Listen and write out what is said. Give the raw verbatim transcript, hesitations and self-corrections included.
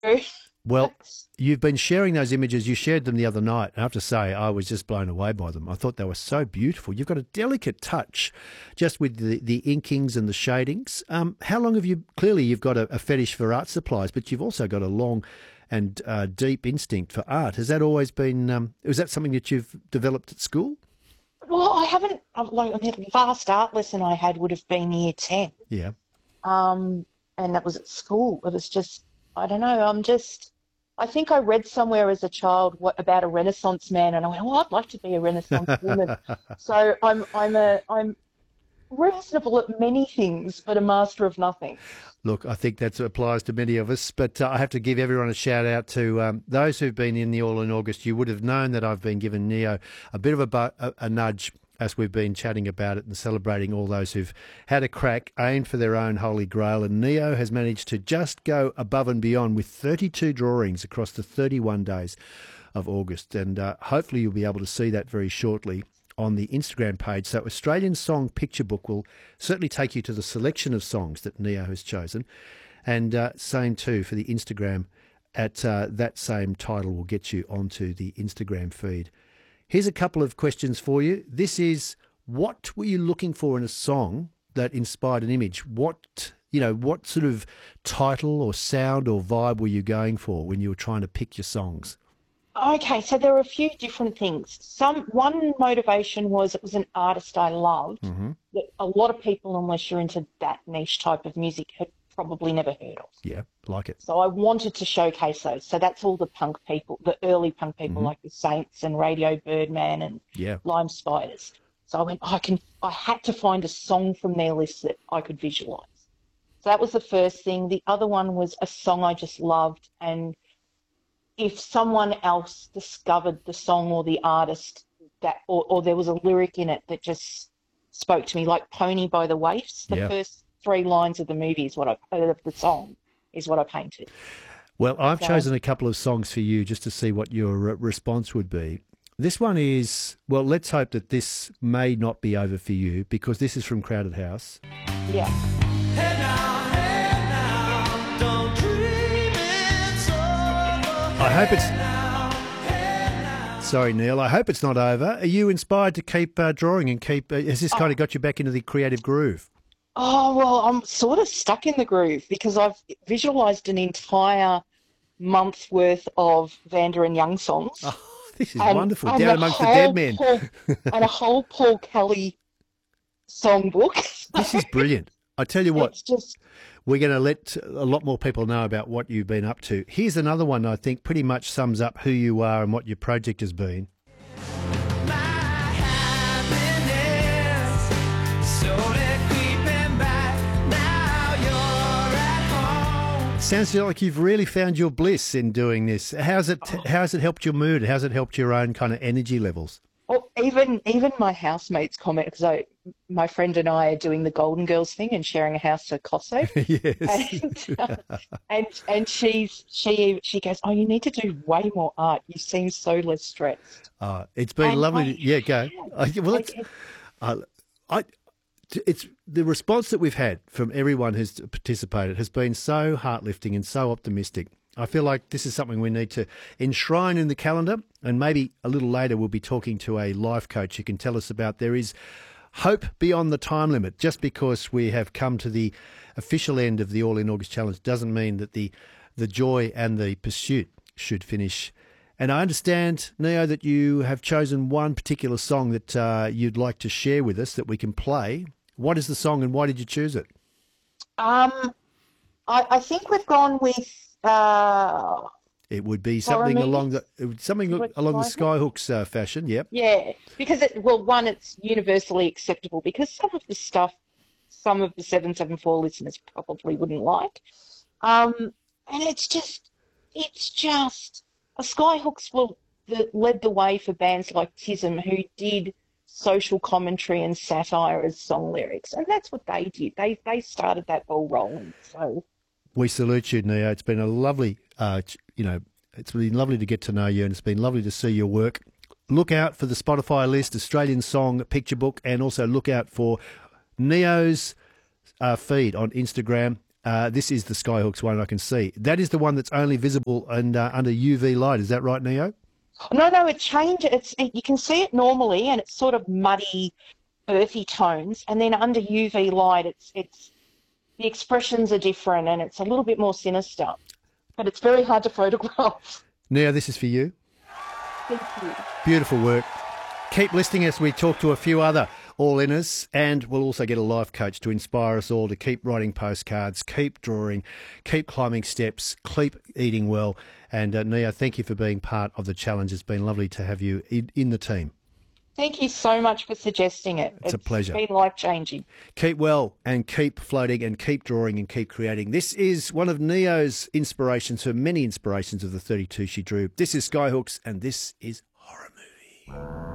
Well, you've been sharing those images. You shared them the other night. I have to say, I was just blown away by them. I thought they were so beautiful. You've got a delicate touch just with the, the inkings and the shadings. Um, how long have you, clearly you've got a, a fetish for art supplies, but you've also got a long and uh, deep instinct for art. Has that always been, um, was that something that you've developed at school? Well, I haven't, uh, like, I mean, the last art lesson I had would have been year ten. Yeah. Um, and that was at school. It was just, I don't know, I'm just, I think I read somewhere as a child what, about a Renaissance man, and I went, oh, I'd like to be a Renaissance woman. So I'm, I'm a, I'm reasonable at many things, but a master of nothing. Look, I think that applies to many of us, but uh, I have to give everyone a shout out to um, those who've been in the All in August. You would have known that I've been giving Neo a bit of a, bu- a, a nudge as we've been chatting about it and celebrating all those who've had a crack, aimed for their own holy grail. And Neo has managed to just go above and beyond with thirty-two drawings across the thirty-one days of August. And uh, hopefully you'll be able to see that very shortly on the Instagram page. So Australian Song Picture Book will certainly take you to the selection of songs that Neo has chosen. And uh, same too for the Instagram at uh, that same title will get you onto the Instagram feed. Here's a couple of questions for you. This is, what were you looking for in a song that inspired an image? What, you know, what sort of title or sound or vibe were you going for when you were trying to pick your songs? Okay, so there are a few different things. Some one motivation was it was an artist I loved Mm-hmm. that a lot of people, unless you're into that niche type of music, had probably never heard of. Yeah, like it. So I wanted to showcase those. So that's all the punk people, the early punk people Mm-hmm. like the Saints and Radio Birdman and Yeah. Lime Spiders. So I went, I can, I had to find a song from their list that I could visualize. So that was the first thing. The other one was a song I just loved, and if someone else discovered the song or the artist that, or, or there was a lyric in it that just spoke to me, like Pony by the Waifs, the Yeah. first three lines of the movie is what I, of the song is what I painted. Well, I've So- chosen a couple of songs for you just to see what your uh, response would be. This one is, well, let's hope that this may not be over for you, because this is from Crowded House. Yeah. Hey now, hey now, don't dream it's over. I hope it's... Hey now. Sorry, Neil. I hope it's not over. Are you inspired to keep uh, drawing and keep... Uh, has this kind of got you back into the creative groove? Oh, well, I'm sort of stuck in the groove because I've visualized an entire month's worth of Vanda and Young songs. Oh, this is and- wonderful. and Down a amongst the whole dead men. Paul- and a whole Paul Kelly songbook. This is brilliant. I tell you what, It's just, we're going to let a lot more people know about what you've been up to. Here's another one I think pretty much sums up who you are and what your project has been. My happiness slowly creeping back. Now you're at home. Sounds like you've really found your bliss in doing this. How's it? How's it helped your mood? How's it helped your own kind of energy levels? oh, even even my housemates comment because I, my friend and I are doing the Golden Girls thing and sharing a house at Kosovo. Yes. and, uh, and and she's she she goes, oh, you need to do way more art. You seem so less stressed. Uh, it's been And lovely. I- to, yeah, go. Uh, well, it's, Like, uh, I, it's the response that we've had from everyone who's participated has been so heart-lifting and so optimistic. I feel like this is something we need to enshrine in the calendar, and maybe a little later we'll be talking to a life coach who can tell us about there is hope beyond the time limit. Just because we have come to the official end of the All in August Challenge doesn't mean that the the joy and the pursuit should finish. And I understand, Neo, that you have chosen one particular song that uh, you'd like to share with us that we can play. What is the song and why did you choose it? um, I I think we've gone with uh It would be something Boromir? along the it would- something What, along the Skyhook? Skyhooks uh, fashion. Yep. yeah because it well one it's universally acceptable because some of the stuff some of the seven seven four listeners probably wouldn't like, um, and it's just it's just a Skyhooks will that led the way for bands like Tism who did social commentary and satire as song lyrics, and that's what they did. They they started that ball rolling. So We salute you, Neo. It's been a lovely, uh, ch- you know, it's been lovely to get to know you, and it's been lovely to see your work. Look out for the Spotify list, Australian Song Picture Book, and also look out for Neo's uh, feed on Instagram. Uh, this is the Skyhooks one I can see. That is the one that's only visible and uh, under U V light. Is that right, Neo? No, no, it changes. It's it, you can see it normally, and it's sort of muddy, earthy tones, and then under U V light, it's it's the expressions are different, and it's a little bit more sinister. But it's very hard to photograph. Neo, this is for you. Thank you. Beautiful work. Keep listening as we talk to a few other all-inners, and we'll also get a life coach to inspire us all to keep writing postcards, keep drawing, keep climbing steps, keep eating well. And uh, Neo, thank you for being part of the challenge. It's been lovely to have you in, in the team. Thank you so much for suggesting it. It's a pleasure. It's been life-changing. Keep well and keep floating and keep drawing and keep creating. This is one of Neo's inspirations, her many inspirations of the thirty-two she drew. This is Skyhooks, and this is Horror Movie.